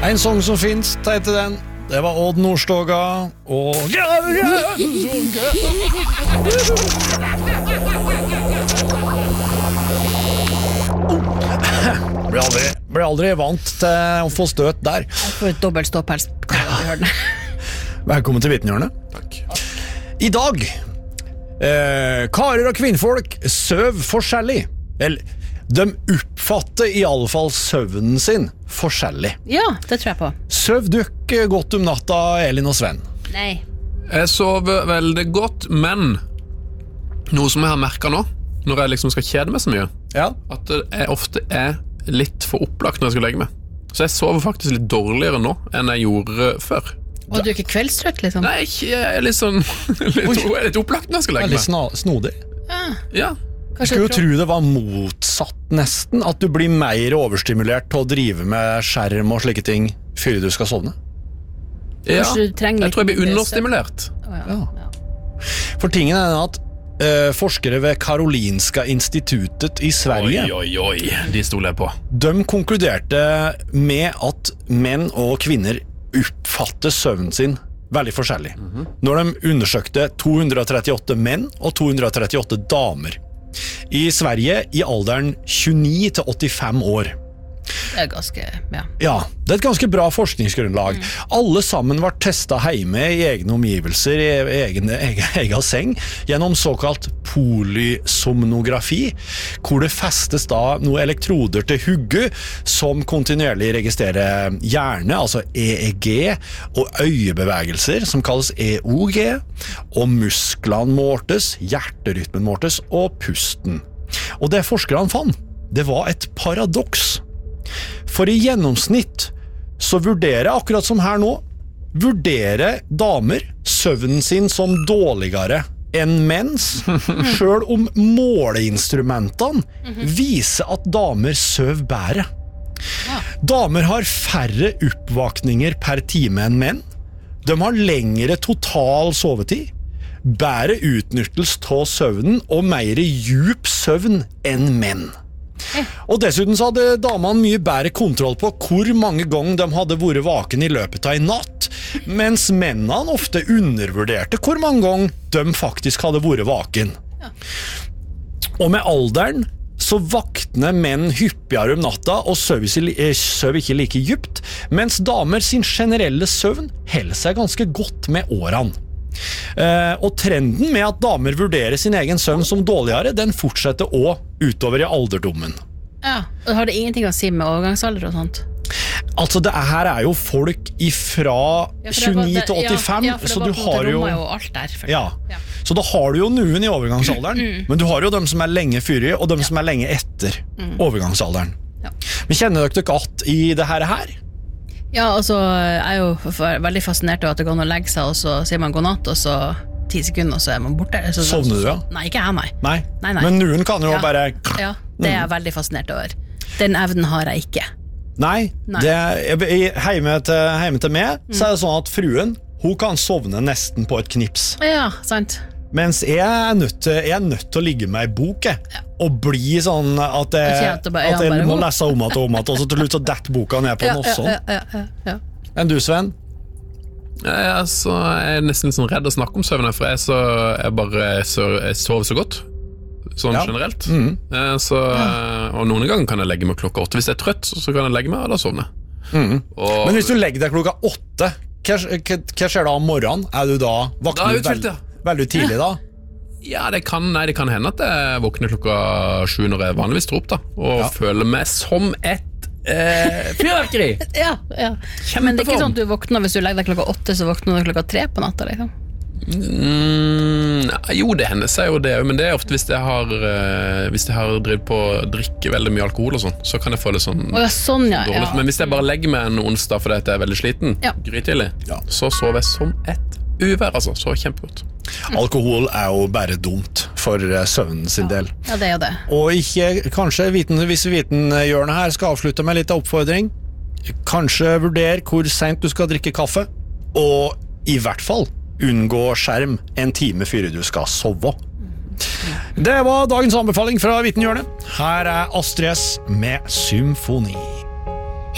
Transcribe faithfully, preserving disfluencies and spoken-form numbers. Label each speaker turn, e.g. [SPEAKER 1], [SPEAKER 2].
[SPEAKER 1] En sång som finnes, tenkte den. Det var Odd Nordstoga og ble aldri, ble aldri vant til å få støt der.
[SPEAKER 2] Jeg får et dobbelt ståpels.
[SPEAKER 1] Velkommen til Vitenhjørnet.
[SPEAKER 3] Takk.
[SPEAKER 1] I dag eh, karer og kvinnfolk søv forskjellig. Eller, de oppfatter i alle fall søvnen sin forskjellig.
[SPEAKER 2] Ja, det tror jeg på.
[SPEAKER 1] Søv du ikke godt om natta, Elin og Sven?
[SPEAKER 2] Nei.
[SPEAKER 3] Jeg sover veldig godt, men noe som jeg har merket nå, når jeg liksom skal kjede meg så mye,
[SPEAKER 1] Ja.
[SPEAKER 3] at jeg ofte er litt for opplagt når jeg skal legge meg. Så jeg sover faktisk litt dårligere nå enn jeg gjorde før.
[SPEAKER 2] Og du er ikke kveldstrøtt, liksom?
[SPEAKER 3] Nei, jeg er litt sånn litt, jeg er litt opplagt når jeg skal legge
[SPEAKER 1] Veldig
[SPEAKER 3] meg.
[SPEAKER 1] sna- snodig.
[SPEAKER 2] Ja.
[SPEAKER 3] Ja.
[SPEAKER 1] Jeg skulle jo tro det var motsatt nesten, at du blir mer overstimulert til å drive med skjerm og slike ting før du skal sovne.
[SPEAKER 3] Ja.
[SPEAKER 2] Kanskje du trenger
[SPEAKER 3] Jeg tror jeg
[SPEAKER 2] litt
[SPEAKER 3] blir
[SPEAKER 2] mindre
[SPEAKER 3] understimulert.
[SPEAKER 2] Å, ja.
[SPEAKER 1] Ja.
[SPEAKER 2] Ja.
[SPEAKER 1] For tingen er at eh, forskere ved Karolinska instituttet i Sverige,
[SPEAKER 3] Oi, oi, oi, de stoler jeg på.
[SPEAKER 1] de konkluderte med at menn og kvinner oppfatter søvnen sin veldig forskjellig. Mm-hmm. Når de undersøkte to hundre trettiåtte menn og to hundre trettiåtte damer. I Sverige i alderen tjueni til åttifem år.
[SPEAKER 2] Det er ganske, ja.
[SPEAKER 1] Ja, det er et ganske bra forskningsgrunnlag. Mm. Alle sammen var testet hjemme i egne omgivelser, i egen, egen, egen seng, gjennom såkalt polysomnografi, hvor det festes da noen elektroder til hugget som kontinuerlig registrerer hjerne, altså E E G, og øyebevegelser, som kalles E O G, og musklene måltes, hjerterytmen måltes, og pusten. Og det forskerne fant, det var et paradoks. For i gjennomsnitt så vurderer, akkurat som her nå, vurderer damer søvnen sin som dårligere enn menns, selv om måleinstrumentene viser at damer søv bedre. Damer har færre oppvakninger per time enn menn. De har lengre total sovetid, bedre utnyttelse av søvnen og mer djup søvn enn menn. Og dessuten så hadde damene mye bedre kontroll på hvor mange ganger de hadde vært vaken i løpet av en natt, mens mennene ofte undervurderte hvor mange ganger de faktisk hadde vært vaken. Ja. Og med alderen så vakner menn hyppigere om natta og søv ikke like djupt, mens damer sin generelle søvn holder seg ganske godt med årene. Uh, og trenden med at damer vurderer sin egen søvn som dårligere, den fortsetter også utover i alderdommen.
[SPEAKER 2] Ja, og har det ingenting å si med overgangsalder og sånt?
[SPEAKER 1] Altså det her er jo folk ifra
[SPEAKER 2] ja,
[SPEAKER 1] tjueni til åttifem,
[SPEAKER 2] ja, ja,
[SPEAKER 1] så du har jo,
[SPEAKER 2] jo alt der,
[SPEAKER 1] ja.
[SPEAKER 2] Ja.
[SPEAKER 1] Så da har du jo noen i overgangsalderen, mm. men du har jo dem som er lenge fyrig, og dem
[SPEAKER 2] ja.
[SPEAKER 1] som er lenge etter mm. overgangsalderen.
[SPEAKER 2] Ja.
[SPEAKER 1] Men kjenner dere ikke at i det her her?
[SPEAKER 2] Ja, altså, jeg er jo veldig fascinert av at det går an å legge seg, og så sier man god natt, og så ti sekunder, og så er man borte. Så,
[SPEAKER 1] Sovner du, ja?
[SPEAKER 2] Nei, ikke jeg, nei.
[SPEAKER 1] Nei.
[SPEAKER 2] Nei, nei.
[SPEAKER 1] Men noen kan jo
[SPEAKER 2] ja.
[SPEAKER 1] bare...
[SPEAKER 2] Ja, det er jeg veldig fascinert over. Den evnen har jeg ikke.
[SPEAKER 1] Nei,
[SPEAKER 2] nei.
[SPEAKER 1] Det er, hjemme, til, hjemme til meg, mm. så er det sånn at fruen, hun kan sovne nesten på et knips.
[SPEAKER 2] Ja, sant.
[SPEAKER 1] Mens jeg er nødt til, jeg er nødt til å ligge med i bok, ja. Og bli sånn at jeg,
[SPEAKER 2] bare,
[SPEAKER 1] at jeg må lese om at og om at, og så til slutt så dett boka ned på
[SPEAKER 2] ja,
[SPEAKER 1] noe sånn.
[SPEAKER 2] Ja, ja, ja, ja.
[SPEAKER 1] Enn du, Sven?
[SPEAKER 3] Ja, altså, jeg er nesten litt sånn redd å snakke om søvn, for jeg, så, jeg bare så, jeg sover så godt, sånn ja. generelt. Mm. Så, og noen ganger kan jeg legge meg klokka åtte. Hvis jeg er trøtt, så kan jeg legge meg, og da sovne.
[SPEAKER 1] Mm. Og, men hvis du legger deg klokka åtte, hva, hva, hva skjer da om morgenen? Er du da våkner du veld, veldig tidlig da?
[SPEAKER 3] Ja, det kan, nei, det kan hende at jeg våkner klokka sju når jeg vanligvis tror opp da, og ja. føler meg som et eh, fyrverkeri.
[SPEAKER 2] Ja, ja. Men det er ikke sånn at du våkner hvis du legger deg klokka åtte, så våkner du klokka tre på natta, liksom?
[SPEAKER 3] Mm, jo, det hender seg jo det, men det er ofte hvis jeg har uh, hvis jeg har drevet på å drikke veldig mye alkohol og sånn, så kan jeg føle sånn,
[SPEAKER 2] oh, ja, sånn ja,
[SPEAKER 3] dårlig.
[SPEAKER 2] Ja.
[SPEAKER 3] Men hvis jeg bare legger meg en onsdag fordi jeg er veldig sliten,
[SPEAKER 2] ja.
[SPEAKER 3] grytidlig,
[SPEAKER 1] ja.
[SPEAKER 3] så sover jeg som et uvær, altså, så kjempegodt.
[SPEAKER 1] Mm. Alkohol er jo bare dumt for søvnen sin del.
[SPEAKER 2] Ja, det er jo det. Og
[SPEAKER 1] ikke, kanskje, viten, hvis Vitenhjørnet her skal avslutte med litt oppfordring, kanskje vurder hvor sent du skal drikke kaffe, og i hvert fall unngå skjerm en time før du skal sove. Det var dagens anbefaling fra Vitenhjørnet. Her er Astrid S med Symfoni.